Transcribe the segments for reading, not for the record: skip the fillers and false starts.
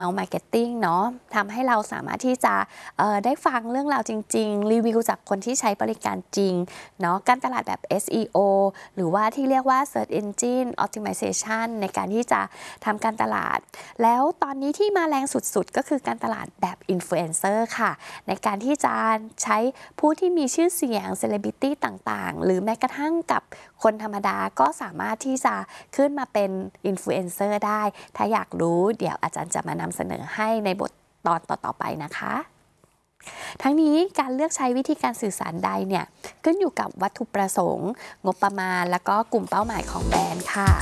เอามาร์เก็ตติ้งเนาะทำให้เราสามารถที่จะได้ฟังเรื่องราวจริงๆรีวิวจากคนที่ใช้บริการจริงเนาะการตลาดแบบ SEO หรือว่าที่เรียกว่า Search Engine Optimization ในการที่จะทำการตลาดแล้วตอนนี้ที่มาแรงสุดๆก็คือการตลาดแบบอินฟลูเอนเซอร์ค่ะในการที่จะใช้ผู้ที่มีชื่อเสียงเซเลบริตี้ต่างๆหรือแม้กระทั่งกับคนธรรมดาก็สามารถที่จะขึ้นมาเป็นอินฟลูเอนเซอร์ได้ถ้าอยากรู้เดี๋ยวอาจารย์จะมานำเสนอให้ในบทตอนต่อๆไปนะคะทั้งนี้การเลือกใช้วิธีการสื่อสารใดเนี่ยขึ้นอยู่กับวัตถุประสงค์งบประมาณและก็กลุ่มเป้าหมายของแบรนด์ค่ะ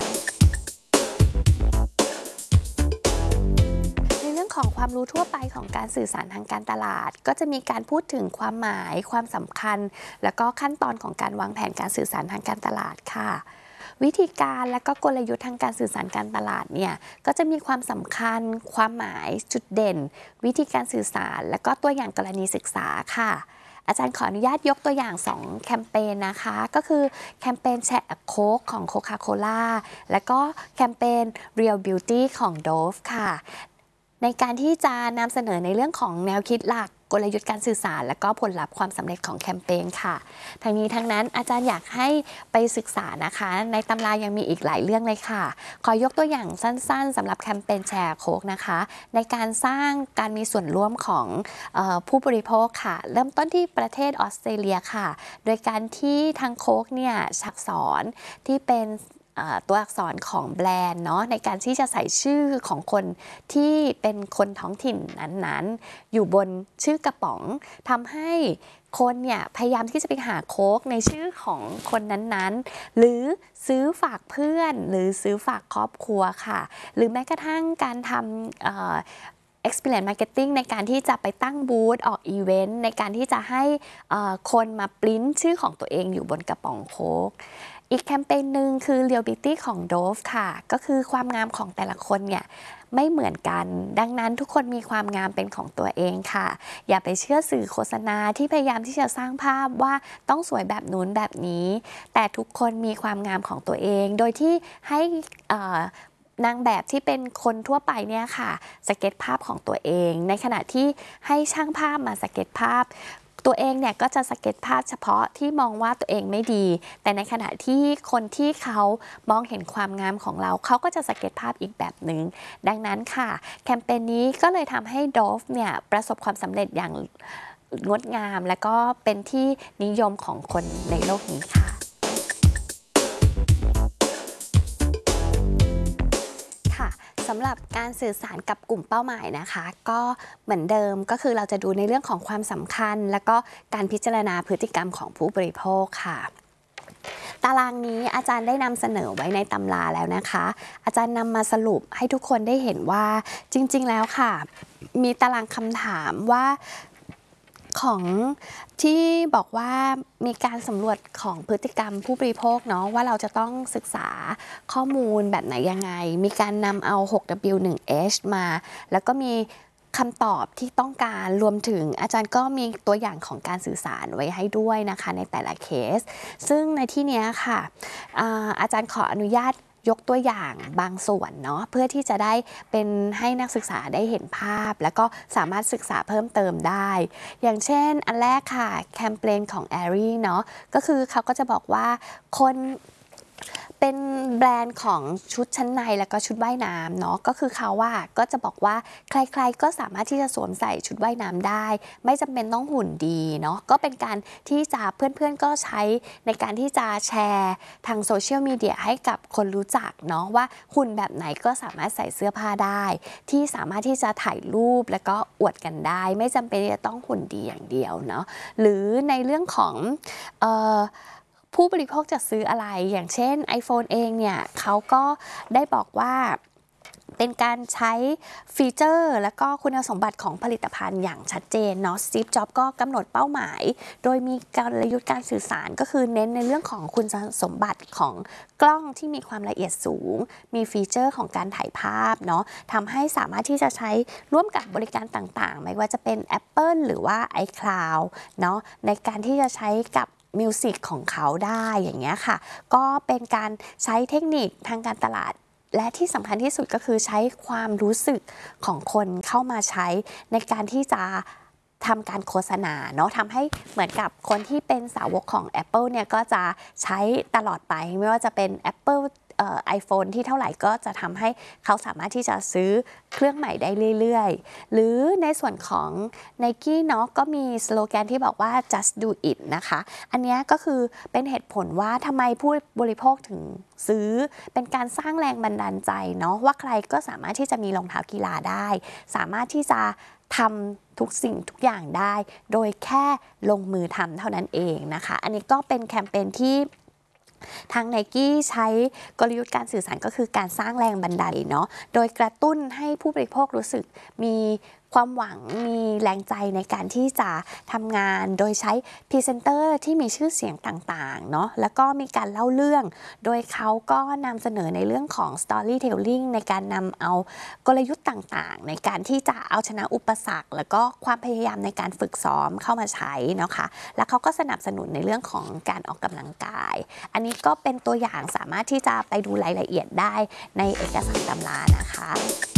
ในเรื่องของความรู้ทั่วไปของการสื่อสารทางการตลาดก็จะมีการพูดถึงความหมายความสำคัญและก็ขั้นตอนของการวางแผนการสื่อสารทางการตลาดค่ะวิธีการและก็กลยุทธ์ทางการสื่อสารการตลาดเนี่ยก็จะมีความสำคัญความหมายจุดเด่นวิธีการสื่อสารและก็ตัวอย่างกรณีศึกษาค่ะอาจารย์ขออนุญาตยกตัวอย่าง2แคมเปญนะคะก็คือแคมเปญแชร์โค้กของโคคาโคล่าและก็แคมเปญ Real Beauty ของ Dove ค่ะในการที่จะนำเสนอในเรื่องของแนวคิดหลักกลยุทธ์การสื่อสารและก็ผลลัพธ์ความสำเร็จของแคมเปญค่ะทั้งนี้ทั้งนั้นอาจารย์อยากให้ไปศึกษานะคะในตำรายังมีอีกหลายเรื่องเลยค่ะขอยกตัวอย่างสั้นๆสำหรับแคมเปญแชร์โค้กนะคะในการสร้างการมีส่วนร่วมของผู้บริโภคค่ะเริ่มต้นที่ประเทศออสเตรเลียค่ะโดยการที่ทางโค้กเนี่ยชักสอนที่เป็นตัวอักษรของแบรนด์เนาะในการที่จะใส่ชื่อของคนที่เป็นคนท้องถิ่นนั้นๆอยู่บนชื่อกระป๋องทำให้คนเนี่ยพยายามที่จะไปหาโค้กในชื่อของคนนั้นๆหรือซื้อฝากเพื่อนหรือซื้อฝากครอบครัวค่ะหรือแม้กระทั่งการทำexperience marketing ในการที่จะไปตั้งบูธออกอีเวนต์ในการที่จะให้คนมาปริ้นชื่อของตัวเองอยู่บนกระป๋องโค้กอีกแคมเปญหนึ่งคือ Real Beauty ของ Dove ค่ะก็คือความงามของแต่ละคนเนี่ยไม่เหมือนกันดังนั้นทุกคนมีความงามเป็นของตัวเองค่ะอย่าไปเชื่อสื่อโฆษณาที่พยายามที่จะสร้างภาพว่าต้องสวยแบบนู้นแบบนี้แต่ทุกคนมีความงามของตัวเองโดยที่ให้นางแบบที่เป็นคนทั่วไปเนี่ยค่ะสเก็ตภาพของตัวเองในขณะที่ให้ช่างภาพมาสเก็ตภาพตัวเองเนี่ยก็จะสเก็ตภาพเฉพาะที่มองว่าตัวเองไม่ดีแต่ในขณะที่คนที่เขามองเห็นความงามของเราเขาก็จะสเก็ตภาพอีกแบบหนึ่งดังนั้นค่ะแคมเปญนี้ก็เลยทำให้ Dove เนี่ยประสบความสำเร็จอย่างงดงามและก็เป็นที่นิยมของคนในโลกนี้ค่ะสำหรับการสื่อสารกับกลุ่มเป้าหมายนะคะก็เหมือนเดิมก็คือเราจะดูในเรื่องของความสำคัญและก็การพิจารณาพฤติกรรมของผู้บริโภคค่ะตารางนี้อาจารย์ได้นำเสนอไว้ในตำราแล้วนะคะอาจารย์นำมาสรุปให้ทุกคนได้เห็นว่าจริงๆแล้วค่ะมีตารางคำถามว่าของที่บอกว่ามีการสำรวจของพฤติกรรมผู้บริโภคเนาะว่าเราจะต้องศึกษาข้อมูลแบบไหนยังไงมีการนำเอา 6W1H มาแล้วก็มีคำตอบที่ต้องการรวมถึงอาจารย์ก็มีตัวอย่างของการสื่อสารไว้ให้ด้วยนะคะในแต่ละเคสซึ่งในที่นี้ค่ะอาจารย์ขออนุญาตยกตัวอย่างบางส่วนเนาะเพื่อที่จะได้เป็นให้นักศึกษาได้เห็นภาพแล้วก็สามารถศึกษาเพิ่มเติมได้อย่างเช่นอันแรกค่ะแคมเปญของ Aerie เนาะก็คือเขาก็จะบอกว่าคนเป็นแบรนด์ของชุดชั้นในแล้วก็ชุดว่ายน้ำเนาะก็คือเขาว่าก็จะบอกว่าใครๆก็สามารถที่จะสวมใส่ชุดว่ายน้ำได้ไม่จำเป็นต้องหุ่นดีเนาะก็เป็นการที่จะเพื่อนๆก็ใช้ในการที่จะแชร์ทางโซเชียลมีเดียให้กับคนรู้จักเนาะว่าหุ่นแบบไหนก็สามารถใส่เสื้อผ้าได้ที่สามารถที่จะถ่ายรูปแล้วก็อวดกันได้ไม่จำเป็นจะต้องหุ่นดีอย่างเดียวเนาะหรือในเรื่องของผู้บริโภคจะซื้ออะไรอย่างเช่น iPhone เองเนี่ยเขาก็ได้บอกว่าเป็นการใช้ฟีเจอร์และก็คุณสมบัติของผลิตภัณฑ์อย่างชัดเจนเนาะสตีฟ จ็อบส์ก็กำหนดเป้าหมายโดยมีกลยุทธ์การสื่อสารก็คือเน้นในเรื่องของคุณสมบัติของกล้องที่มีความละเอียดสูงมีฟีเจอร์ของการถ่ายภาพเนาะทำให้สามารถที่จะใช้ร่วมกับบริการต่างๆไม่ว่าจะเป็น Apple หรือว่า iCloud เนาะในการที่จะใช้กับมิวสิกของเขาได้อย่างเงี้ยค่ะก็เป็นการใช้เทคนิคทางการตลาดและที่สำคัญที่สุดก็คือใช้ความรู้สึกของคนเข้ามาใช้ในการที่จะทำการโฆษณาเนาะทำให้เหมือนกับคนที่เป็นสาวกของ Apple เนี่ยก็จะใช้ตลอดไปไม่ว่าจะเป็น Apple iPhone ที่เท่าไหร่ก็จะทำให้เขาสามารถที่จะซื้อเครื่องใหม่ได้เรื่อยๆหรือในส่วนของ Nike เนาะก็มีสโลแกนที่บอกว่า just do it นะคะอันนี้ก็คือเป็นเหตุผลว่าทำไมผู้บริโภคถึงซื้อเป็นการสร้างแรงบันดาลใจเนาะว่าใครก็สามารถที่จะมีรองเท้ากีฬาได้สามารถที่จะทำทุกสิ่งทุกอย่างได้โดยแค่ลงมือทำเท่านั้นเองนะคะอันนี้ก็เป็นแคมเปญที่ทาง Nike ใช้กลยุทธ์การสื่อสารก็คือการสร้างแรงบันดาลใจเนาะโดยกระตุ้นให้ผู้บริโภครู้สึกมีความหวังมีแรงใจในการที่จะทำงานโดยใช้พรีเซนเตอร์ที่มีชื่อเสียงต่างๆเนาะแล้วก็มีการเล่าเรื่องโดยเขาก็นำเสนอในเรื่องของ storytelling ในการนำเอากลยุทธ์ต่างๆในการที่จะเอาชนะอุปสรรคแล้วก็ความพยายามในการฝึกซ้อมเข้ามาใช้นะคะแล้วเขาก็สนับสนุนในเรื่องของการออกกำลังกายอันนี้ก็เป็นตัวอย่างสามารถที่จะไปดูรายละเอียดได้ในเอกสารตำรานะคะ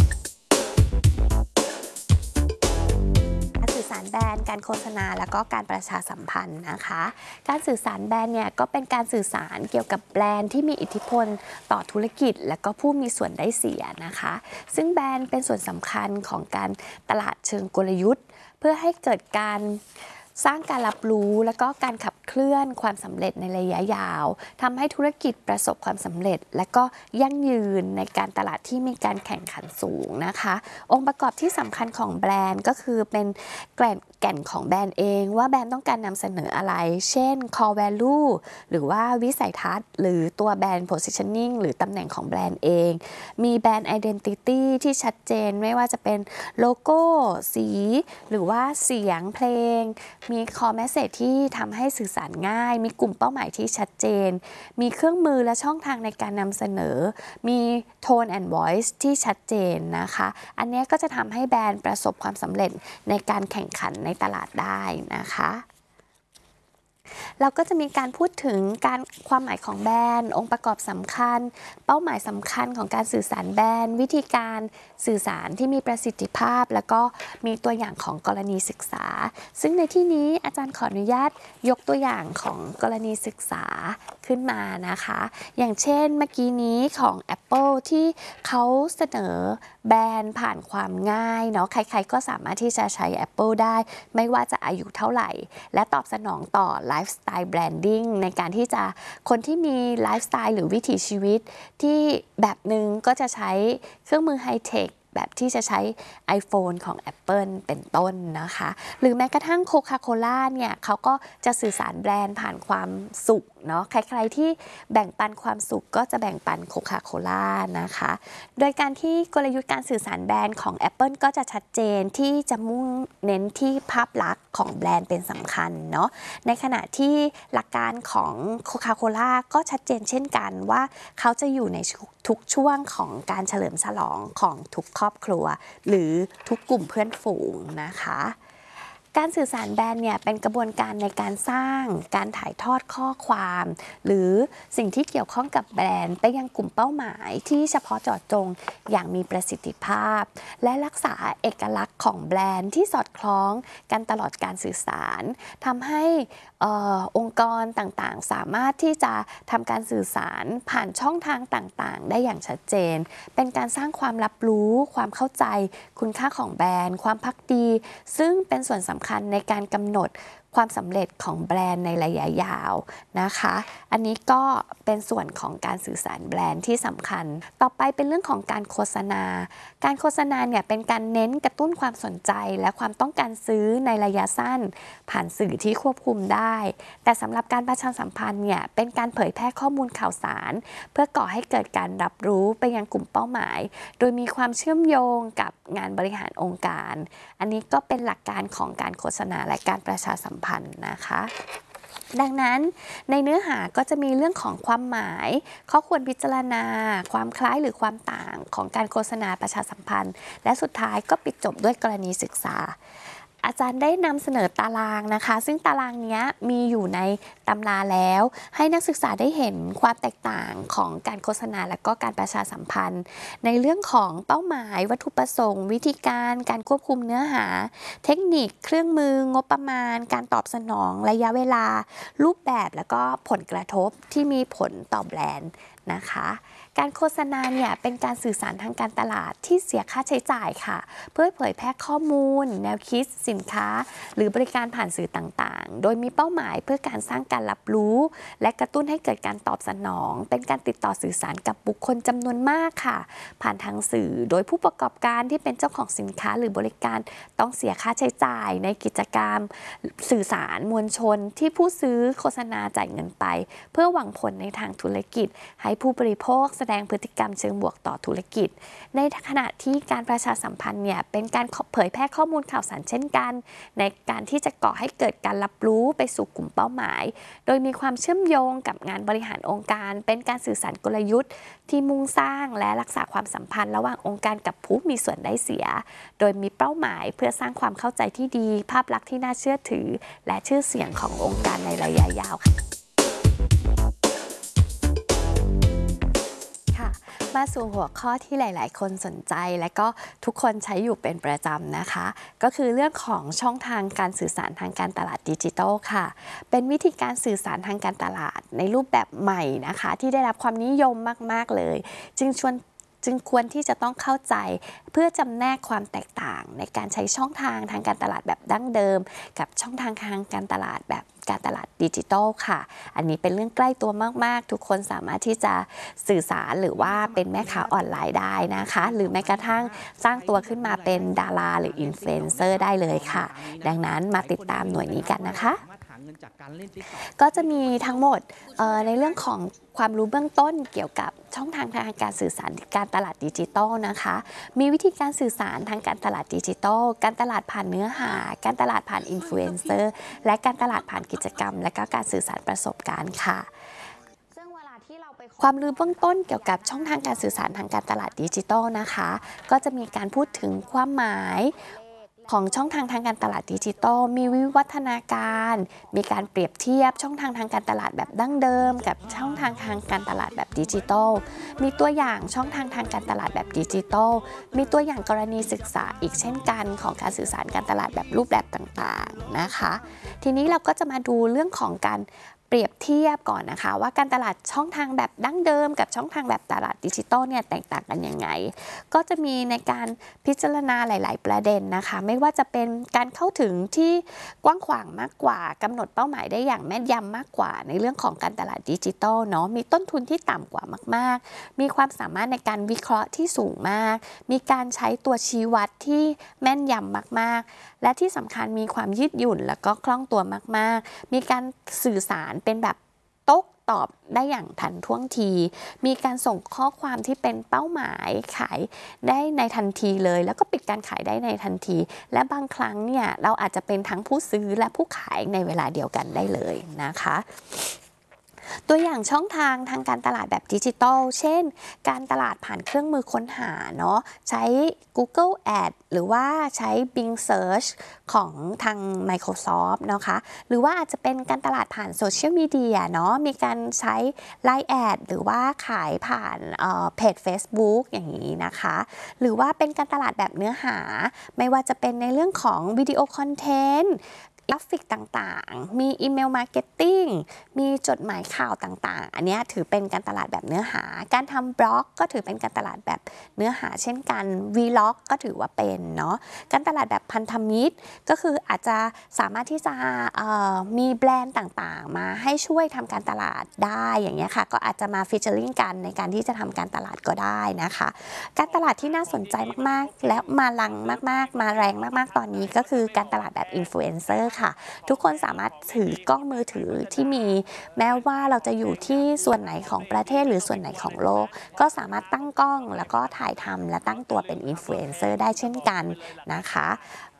สื่อสารแบรนด์การโฆษณาแล้วก็การประชาสัมพันธ์นะคะการสื่อสารแบรนด์เนี่ยก็เป็นการสื่อสารเกี่ยวกับแบรนด์ที่มีอิทธิพลต่อธุรกิจและก็ผู้มีส่วนได้เสียนะคะซึ่งแบรนด์เป็นส่วนสำคัญของการตลาดเชิงกลยุทธ์เพื่อให้เกิดการสร้างการรับรู้และก็การขับเคลื่อนความสำเร็จในระยะยาวทำให้ธุรกิจประสบความสำเร็จและก็ยั่งยืนในการตลาดที่มีการแข่งขันสูงนะคะองค์ประกอบที่สำคัญของแบรนด์ก็คือเป็นแก่นของแบรนด์เองว่าแบรนด์ต้องการนำเสนออะไรเช่น core value หรือว่าวิสัยทัศน์หรือตัวแบรนด์ positioning หรือตำแหน่งของแบรนด์เองมีแบรนด์ identity ที่ชัดเจนไม่ว่าจะเป็นโลโก้สีหรือว่าเสียงเพลงมี core message ที่ทำให้สื่อสารง่ายมีกลุ่มเป้าหมายที่ชัดเจนมีเครื่องมือและช่องทางในการนำเสนอมี tone and voice ที่ชัดเจนนะคะอันนี้ก็จะทำให้แบรนด์ประสบความสำเร็จในการแข่งขันในตลาดได้นะคะเราก็จะมีการพูดถึงความหมายของแบรนด์องค์ประกอบสำคัญเป้าหมายสำคัญของการสื่อสารแบรนด์วิธีการสื่อสารที่มีประสิทธิภาพแล้วก็มีตัวอย่างของกรณีศึกษาซึ่งในที่นี้อาจารย์ขออนุญาตยกตัวอย่างของกรณีศึกษาขึ้นมานะคะอย่างเช่นเมื่อกี้นี้ของ Apple ที่เขาเสนอแบรนด์ผ่านความง่ายเนาะใครๆก็สามารถที่จะใช้ Apple ได้ไม่ว่าจะอายุเท่าไหร่และตอบสนองต่อไลฟ์สไตล์แบรนดิ้งในการที่จะคนที่มีไลฟ์สไตล์หรือวิถีชีวิตที่แบบหนึ่งก็จะใช้เครื่องมือไฮเทคแบบที่จะใช้ iPhone ของ Apple เป็นต้นนะคะหรือแม้กระทั่งโคคาโคล่าเนี่ยเขาก็จะสื่อสารแบรนด์ผ่านความสุขเนาะใครๆที่แบ่งปันความสุขก็จะแบ่งปันโคคาโคล่านะคะโดยการที่กลยุทธ์การสื่อสารแบรนด์ของ Apple ก็จะชัดเจนที่จะมุ่งเน้นที่ภาพลักษณ์ของแบรนด์เป็นสำคัญเนาะในขณะที่หลักการของโคคาโคล่าก็ชัดเจนเช่นกันว่าเขาจะอยู่ในทุกช่วงของการเฉลิมฉลองของทุกครอบครัวหรือทุกกลุ่มเพื่อนฝูงนะคะการสื่อสารแบรนด์เนี่ยเป็นกระบวนการในการสร้างการถ่ายทอดข้อความหรือสิ่งที่เกี่ยวข้องกับแบรนด์ไปยังกลุ่มเป้าหมายที่เฉพาะเจาะจงอย่างมีประสิทธิภาพและรักษาเอกลักษณ์ของแบรนด์ที่สอดคล้องกันตลอดการสื่อสารทำให้องค์กรต่างๆสามารถที่จะทำการสื่อสารผ่านช่องทางต่างๆได้อย่างชัดเจนเป็นการสร้างความรับรู้ความเข้าใจคุณค่าของแบรนด์ความภักดีซึ่งเป็นส่วนสำคัญในการกำหนดความสำเร็จของแบรนด์ในระยะยาวนะคะอันนี้ก็เป็นส่วนของการสื่อสารแบรนด์ที่สำคัญต่อไปเป็นเรื่องของการโฆษณาการโฆษณาเนี่ยเป็นการเน้นกระตุ้นความสนใจและความต้องการซื้อในระยะสั้นผ่านสื่อที่ควบคุมได้แต่สำหรับการประชาสัมพันธ์เนี่ยเป็นการเผยแพร่ข้อมูลข่าวสารเพื่อก่อให้เกิดการรับรู้ไปยังกลุ่มเป้าหมายโดยมีความเชื่อมโยงกับงานบริหารองค์การอันนี้ก็เป็นหลักการของการโฆษณาและการประชาสัมพันธ์นะคะดังนั้นในเนื้อหาก็จะมีเรื่องของความหมายข้อควรพิจารณาความคล้ายหรือความต่างของการโฆษณาประชาสัมพันธ์และสุดท้ายก็ปิดจบด้วยกรณีศึกษาอาจารย์ได้นำเสนอตารางนะคะซึ่งตารางนี้มีอยู่ในตำราแล้วให้นักศึกษาได้เห็นความแตกต่างของการโฆษณาและก็การประชาสัมพันธ์ในเรื่องของเป้าหมายวัตถุประสงค์วิธีการการควบคุมเนื้อหาเทคนิคเครื่องมืองบประมาณการตอบสนองระยะเวลารูปแบบแล้วก็ผลกระทบที่มีผลต่อแบรนด์นะคะการโฆษณาเนี่ยเป็นการสื่อสารทางการตลาดที่เสียค่าใช้จ่ายค่ะเพื่อเผยแพร่ข้อมูลแนวคิดสินค้าหรือบริการผ่านสื่อต่างๆโดยมีเป้าหมายเพื่อการสร้างการรับรู้และกระตุ้นให้เกิดการตอบสนองเป็นการติดต่อสื่อสารกับบุคคลจำนวนมากค่ะผ่านทางสื่อโดยผู้ประกอบการที่เป็นเจ้าของสินค้าหรือบริการต้องเสียค่าใช้จ่ายในกิจกรรมสื่อสารมวลชนที่ผู้ซื้อโฆษณาจ่ายเงินไปเพื่อหวังผลในทางธุรกิจให้ผู้บริโภคแสดงพฤติกรรมเชิงบวกต่อธุรกิจในขณะที่การประชาสัมพันธ์เนี่ยเป็นการเผยแพร่ข้อมูลข่าวสารเช่นกันในการที่จะก่อให้เกิดการรับรู้ไปสู่กลุ่มเป้าหมายโดยมีความเชื่อมโยงกับงานบริหารองค์การเป็นการสื่อสารกลยุทธ์ที่มุ่งสร้างและรักษาความสัมพันธ์ระหว่างองค์การกับผู้มีส่วนได้เสียโดยมีเป้าหมายเพื่อสร้างความเข้าใจที่ดีภาพลักษณ์ที่น่าเชื่อถือและชื่อเสียงขององค์การในระยะยาวมาสู่หัวข้อที่หลายๆคนสนใจและก็ทุกคนใช้อยู่เป็นประจำนะคะก็คือเรื่องของช่องทางการสื่อสารทางการตลาดดิจิทัลค่ะเป็นวิธีการสื่อสารทางการตลาดในรูปแบบใหม่นะคะที่ได้รับความนิยมมากๆเลยจึงควรที่จะต้องเข้าใจเพื่อจำแนกความแตกต่างในการใช้ช่องทางทางการตลาดแบบดั้งเดิมกับช่องทางการตลาดแบบการตลาดดิจิทัลค่ะอันนี้เป็นเรื่องใกล้ตัวมากๆทุกคนสามารถที่จะสื่อสารหรือว่าเป็นแม่ค้าออนไลน์ได้นะคะหรือแม้กระทั่งสร้างตัวขึ้นมาเป็นดาราหรืออินฟลูเอนเซอร์ได้เลยค่ะดังนั้นมาติดตามหน่วยนี้กันนะคะก็จะมีทั้งหมดในเรื่องของความรู้เบื้องต้นเกี่ยวกับช่องทางการสื่อสารการตลาดดิจิทัลนะคะมีวิธีการสื่อสารทางการตลาดดิจิทัลการตลาดผ่านเนื้อหาการตลาดผ่านอินฟลูเอนเซอร์และการตลาดผ่านกิจกรรมและก็การสื่อสารประสบการณ์ค่ะความรู้เบื้องต้นเกี่ยวกับช่องทางการสื่อสารทางการตลาดดิจิทัลนะคะก็จะมีการพูดถึงความหมายของช่องทางการตลาดดิจิทัลมีวิวัฒนาการมีการเปรียบเทียบช่องทางการตลาดแบบดั้งเดิมกับช่องทางการตลาดแบบดิจิทัลมีตัวอย่างช่องทางการตลาดแบบดิจิทัลมีตัวอย่างกรณีศึกษาอีกเช่นกันของการสื่อสารการตลาดแบบรูปแบบต่างๆนะคะทีนี้เราก็จะมาดูเรื่องของการเปรียบเทียบก่อนนะคะว่าการตลาดช่องทางแบบดั้งเดิมกับช่องทางแบบตลาดดิจิทัลเนี่ยแตกต่างกันยังไงก็จะมีในการพิจารณาหลายๆประเด็นนะคะไม่ว่าจะเป็นการเข้าถึงที่กว้างขวางมากกว่ากำหนดเป้าหมายได้อย่างแม่นยำมากกว่าในเรื่องของการตลาดดิจิทัลเนาะมีต้นทุนที่ต่ำกว่ามากๆมีความสามารถในการวิเคราะห์ที่สูงมากมีการใช้ตัวชี้วัดที่แม่นยำมากๆและที่สำคัญมีความยืดหยุ่นแล้วก็คล่องตัวมากๆมีการสื่อสารเป็นแบบโต้ตอบได้อย่างทันท่วงทีมีการส่งข้อความที่เป็นเป้าหมายขายได้ในทันทีเลยแล้วก็ปิดการขายได้ในทันทีและบางครั้งเนี่ยเราอาจจะเป็นทั้งผู้ซื้อและผู้ขายในเวลาเดียวกันได้เลยนะคะตัวอย่างช่องทางการตลาดแบบดิจิทัลเช่นการตลาดผ่านเครื่องมือค้นหาเนาะใช้ Google Ads หรือว่าใช้ Bing Search ของทาง Microsoft นะคะหรือว่าอาจจะเป็นการตลาดผ่านโซเชียลมีเดียเนาะมีการใช้ Line Ad หรือว่าขายผ่านเพจ Facebook อย่างนี้นะคะหรือว่าเป็นการตลาดแบบเนื้อหาไม่ว่าจะเป็นในเรื่องของวิดีโอคอนเทนต์กราฟิกต่างๆมีอีเมลมาร์เก็ตติ้งมีจดหมายข่าวต่างๆอันนี้ถือเป็นการตลาดแบบเนื้อหาการทำบล็อกก็ถือเป็นการตลาดแบบเนื้อหาเช่นกัน Vlog ก็ถือว่าเป็นเนาะการตลาดแบบพันธมิตรก็คืออาจจะสามารถที่จะมีแบรนด์ต่างๆมาให้ช่วยทำการตลาดได้อย่างเงี้ยค่ะก็อาจจะมาฟีเจอริ่งกันในการที่จะทำการตลาดก็ได้นะคะการตลาดที่น่าสนใจมากๆและมาลังมากๆมาแรงมากๆตอนนี้ก็คือการตลาดแบบอินฟลูเอนเซอร์ค่ะทุกคนสามารถถือกล้องมือถือที่มีแม้ว่าเราจะอยู่ที่ส่วนไหนของประเทศหรือส่วนไหนของโลกก็สามารถตั้งกล้องแล้วก็ถ่ายทำและตั้งตัวเป็นอินฟลูเอนเซอร์ได้เช่นกันนะคะ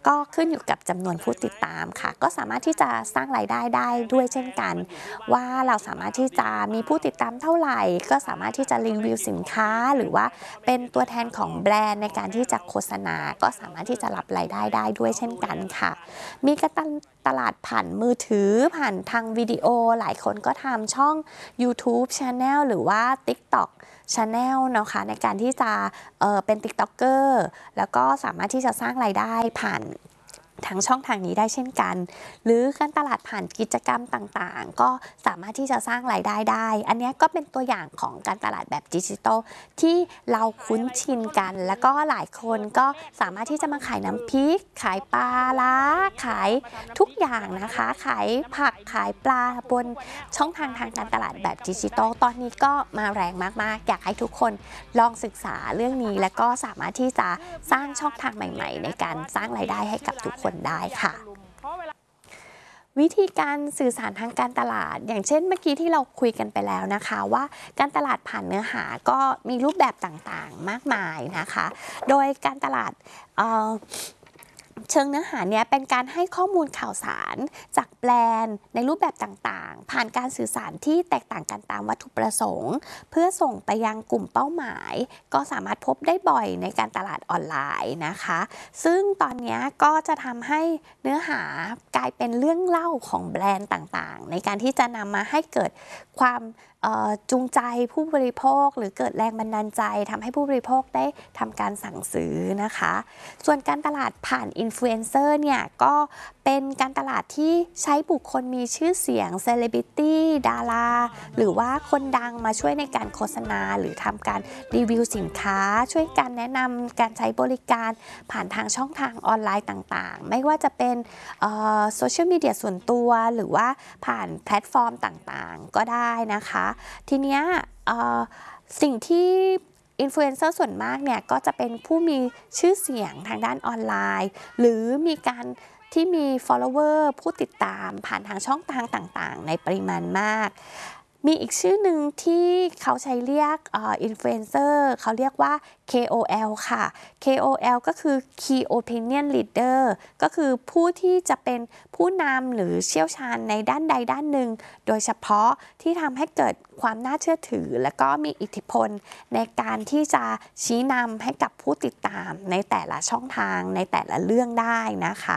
ก็ขึ้นอยู่กับจำนวนผู้ติดตามค่ะก็สามารถที่จะสร้างรายได้ได้ด้วยเช่นกันว่าเราสามารถที่จะมีผู้ติดตามเท่าไหร่ก็สามารถที่จะรีวิวสินค้าหรือว่าเป็นตัวแทนของแบรนด์ในการที่จะโฆษณาก็สามารถที่จะรับรายได้ได้ด้วยเช่นกันค่ะมีการตลาดผ่านมือถือผ่านทางวิดีโอหลายคนก็ทำช่อง YouTube Channel หรือว่า TikTok Channel นะคะในการที่จะเป็น TikToker แล้วก็สามารถที่จะสร้างรายได้ผ่านทางช่องทางนี้ได้เช่นกันหรือการตลาดผ่านกิจกรรมต่างๆก็สามารถที่จะสร้างรายได้ได้อันนี้ก็เป็นตัวอย่างของการตลาดแบบดิจิทัลที่เราคุ้นชินกันแล้วก็หลายคนก็สามารถที่จะมาขายน้ำพริกขายปลาร้าขายทุกอย่างนะคะขายผักขายปลาบนช่องทางการตลาดแบบดิจิทัลตอนนี้ก็มาแรงมากๆอยากให้ทุกคนลองศึกษาเรื่องนี้แล้วก็สามารถที่จะสร้างช่องทางใหม่ๆในการสร้างรายได้ให้กับทุกคนได้ค่ะวิธีการสื่อสารทางการตลาดอย่างเช่นเมื่อกี้ที่เราคุยกันไปแล้วนะคะว่าการตลาดผ่านเนื้อหาก็มีรูปแบบต่างๆมากมายนะคะโดยการตลาดเชิงเนื้อหาเนี่ยเป็นการให้ข้อมูลข่าวสารจากแบรนด์ในรูปแบบต่างๆผ่านการสื่อสารที่แตกต่างกันตามวัตถุประสงค์เพื่อส่งไปยังกลุ่มเป้าหมายก็สามารถพบได้บ่อยในการตลาดออนไลน์นะคะซึ่งตอนนี้ก็จะทำให้เนื้อหากลายเป็นเรื่องเล่าของแบรนด์ต่างๆในการที่จะนำมาให้เกิดความจูงใจผู้บริโภคหรือเกิดแรงบันดาลใจทำให้ผู้บริโภคได้ทำการสั่งซื้อนะคะส่วนการตลาดผ่านอินฟลูเอนเซอร์เนี่ยก็เป็นการตลาดที่ใช้บุคคลมีชื่อเสียงเซเลบริตี้ดาราหรือว่าคนดังมาช่วยในการโฆษณาหรือทำการรีวิวสินค้าช่วยกันแนะนำการใช้บริการผ่านทางช่องทางออนไลน์ต่างๆไม่ว่าจะเป็นโซเชียลมีเดียส่วนตัวหรือว่าผ่านแพลตฟอร์มต่างๆก็ได้นะคะทีเนี้ยสิ่งที่อินฟลูเอนเซอร์ส่วนมากเนี่ยก็จะเป็นผู้มีชื่อเสียงทางด้านออนไลน์หรือมีการที่มี follower ผู้ติดตามผ่านทางช่องทางต่างๆในปริมาณมากมีอีกชื่อหนึ่งที่เขาใช้เรียกอินฟลูเอนเซอร์เขาเรียกว่า KOL ค่ะ KOL ก็คือ Key Opinion Leader ก็คือผู้ที่จะเป็นผู้นำหรือเชี่ยวชาญในด้านใดด้านหนึ่งโดยเฉพาะที่ทำให้เกิดความน่าเชื่อถือและก็มีอิทธิพลในการที่จะชี้นำให้กับผู้ติดตามในแต่ละช่องทางในแต่ละเรื่องได้นะคะ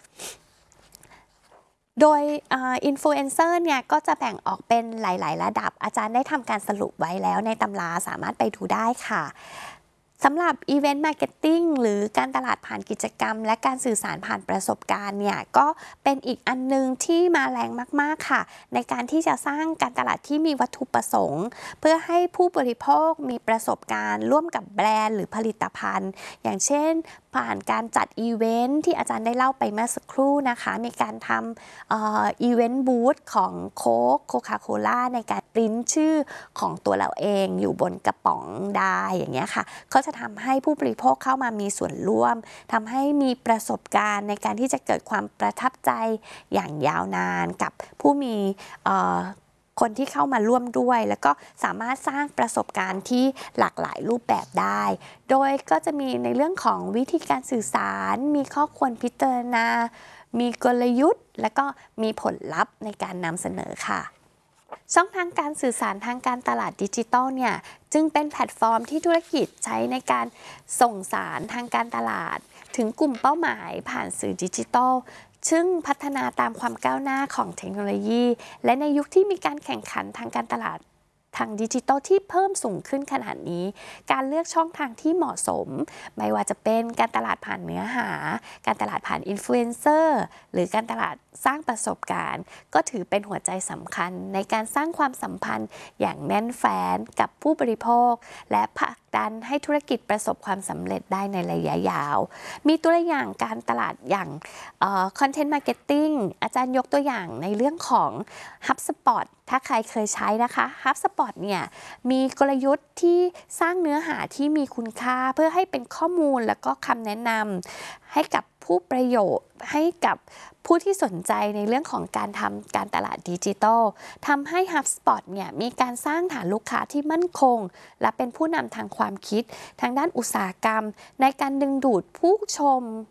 โดยอินฟลูเอนเซอร์เนี่ยก็จะแบ่งออกเป็นหลายๆระดับอาจารย์ได้ทำการสรุปไว้แล้วในตำราสามารถไปดูได้ค่ะสำหรับ Event Marketing หรือการตลาดผ่านกิจกรรมและการสื่อสารผ่านประสบการณ์เนี่ยก็เป็นอีกอันนึงที่มาแรงมากๆค่ะในการที่จะสร้างการตลาดที่มีวัตถุประสงค์เพื่อให้ผู้บริโภคมีประสบการณ์ร่วมกับแบรนด์หรือผลิตภัณฑ์อย่างเช่นผ่านการจัดอีเวนท์ที่อาจารย์ได้เล่าไปเมื่อสักครู่นะคะมีการทำอีเวนต์บูธของโคคาโคล่าในการปริ้นชื่อของตัวเราเองอยู่บนกระป๋องได้อย่างเงี้ยค่ะก็จะทำให้ผู้บริโภคเข้ามามีส่วนร่วมทำให้มีประสบการณ์ในการที่จะเกิดความประทับใจอย่างยาวนานกับผู้มีคนที่เข้ามาร่วมด้วยแล้วก็สามารถสร้างประสบการณ์ที่หลากหลายรูปแบบได้โดยก็จะมีในเรื่องของวิธีการสื่อสารมีข้อควรพิจารณามีกลยุทธ์และก็มีผลลัพธ์ในการนำเสนอค่ะช่องทางการสื่อสารทางการตลาดดิจิทัลเนี่ยจึงเป็นแพลตฟอร์มที่ธุรกิจใช้ในการส่งสารทางการตลาดถึงกลุ่มเป้าหมายผ่านสื่อดิจิทัลซึ่งพัฒนาตามความก้าวหน้าของเทคโนโลยีและในยุคที่มีการแข่งขันทางการตลาดทางดิจิทัลที่เพิ่มสูงขึ้นขนาดนี้การเลือกช่องทางที่เหมาะสมไม่ว่าจะเป็นการตลาดผ่านเนื้อหาการตลาดผ่านอินฟลูเอนเซอร์หรือการตลาดสร้างประสบการณ์ก็ถือเป็นหัวใจสำคัญในการสร้างความสัมพันธ์อย่างแน่นแฟ้นกับผู้บริโภคและผลักดันให้ธุรกิจประสบความสำเร็จได้ในระยะยาวมีตัวอย่างการตลาดอย่างContent Marketing อาจารย์ยกตัวอย่างในเรื่องของ HubSpot ถ้าใครเคยใช้นะคะ HubSpot เนี่ยมีกลยุทธ์ที่สร้างเนื้อหาที่มีคุณค่าเพื่อให้เป็นข้อมูลและก็คำแนะนำให้กับผู้ประโยชน์ให้กับผู้ที่สนใจในเรื่องของการทำการตลาดดิจิทัลทำให้ HubSpot เนี่ยมีการสร้างฐานลูกค้าที่มั่นคงและเป็นผู้นำทางความคิดทางด้านอุตสาหกรรมในการดึงดูดผู้ชม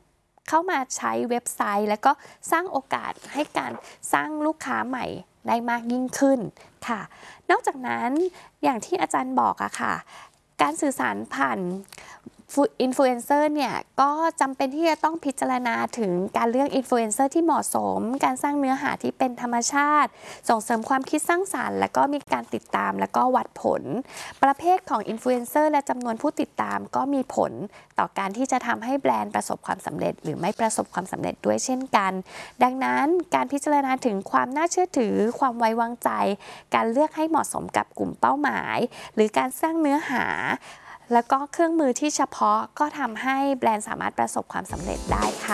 เข้ามาใช้เว็บไซต์แล้วก็สร้างโอกาสให้การสร้างลูกค้าใหม่ได้มากยิ่งขึ้นค่ะนอกจากนั้นอย่างที่อาจารย์บอกอะค่ะการสื่อสารผ่านอินฟลูเอนเซอร์เนี่ยก็จำเป็นที่จะต้องพิจารณาถึงการเลือกอินฟลูเอนเซอร์ที่เหมาะสมการสร้างเนื้อหาที่เป็นธรรมชาติส่งเสริมความคิดสร้างสรรค์และก็มีการติดตามและก็วัดผลประเภทของอินฟลูเอนเซอร์และจำนวนผู้ติดตามก็มีผลต่อการที่จะทำให้แบรนด์ประสบความสำเร็จหรือไม่ประสบความสำเร็จด้วยเช่นกันดังนั้นการพิจารณาถึงความน่าเชื่อถือความไว้วางใจการเลือกให้เหมาะสมกับกลุ่มเป้าหมายหรือการสร้างเนื้อหาแล้วก็เครื่องมือที่เฉพาะก็ทำให้แบรนด์สามารถประสบความสำเร็จได้ค่ะ